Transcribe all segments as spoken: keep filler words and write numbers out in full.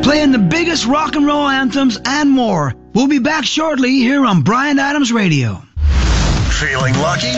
playing the biggest rock and roll anthems and more. We'll be back shortly here on Bryan Adams Radio. Feeling lucky?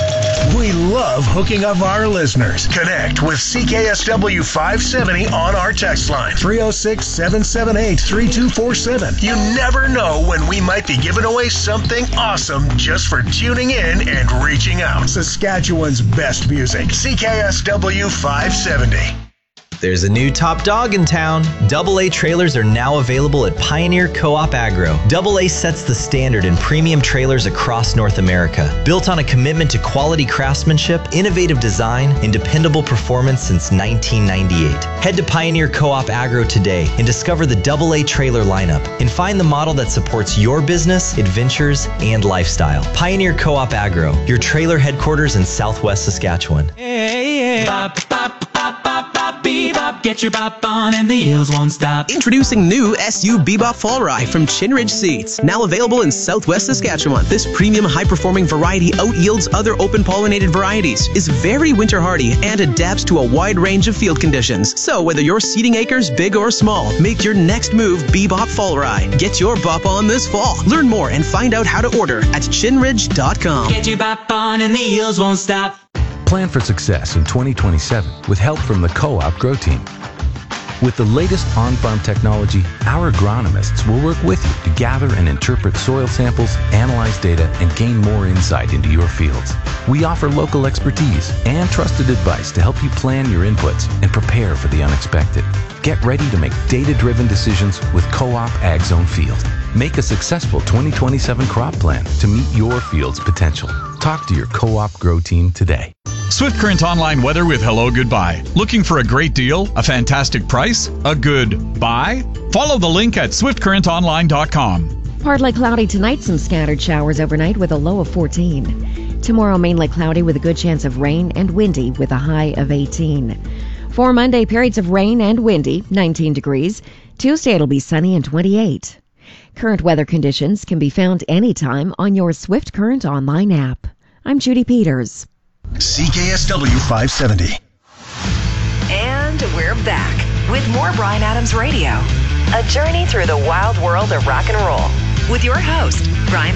We love hooking up our listeners. Connect with C K S W five seventy on our text line, three oh six, seven seven eight, three two four seven. You never know when we might be giving away something awesome just for tuning in and reaching out. Saskatchewan's best music, C K S W five seventy. There's a new top dog in town. Double A trailers are now available at Pioneer Co-op Agro. Double A sets the standard in premium trailers across North America. Built on a commitment to quality craftsmanship, innovative design, and dependable performance since nineteen ninety-eight. Head to Pioneer Co-op Agro today and discover the Double A trailer lineup and find the model that supports your business, adventures, and lifestyle. Pioneer Co-op Agro, your trailer headquarters in Southwest Saskatchewan. Hey, hey, bop, bop, bop, bop, bop, bebop. Get your bop on and the heels won't stop. Introducing new S U Bebop Fall Rye from Chinridge Seeds. Now available in Southwest Saskatchewan. This premium high-performing variety out-yields other open-pollinated varieties, is very winter hardy, and adapts to a wide range of field conditions. So whether you're seeding acres big or small, make your next move Bebop Fall Rye. Get your bop on this fall. Learn more and find out how to order at chinridge dot com. Get your bop on and the heels won't stop. Plan for success in twenty twenty-seven with help from the Co-op Grow Team. With the latest on-farm technology, our agronomists will work with you to gather and interpret soil samples, analyze data, and gain more insight into your fields. We offer local expertise and trusted advice to help you plan your inputs and prepare for the unexpected. Get ready to make data-driven decisions with Co-op AgZone Field. Make a successful twenty twenty-seven crop plan to meet your field's potential. Talk to your Co-op Grow Team today. Swift Current Online Weather with Hello Goodbye. Looking for a great deal, a fantastic price, a good buy? Follow the link at swift current online dot com. Partly cloudy tonight, some scattered showers overnight with a low of fourteen. Tomorrow, mainly cloudy with a good chance of rain and windy with a high of eighteen. For Monday, periods of rain and windy, nineteen degrees. Tuesday, it'll be sunny and twenty-eight. Current weather conditions can be found anytime on your Swift Current Online app. I'm Judy Peters. C K S W five seventy. And we're back with more Bryan Adams Radio. A journey through the wild world of rock and roll with your host, Bryan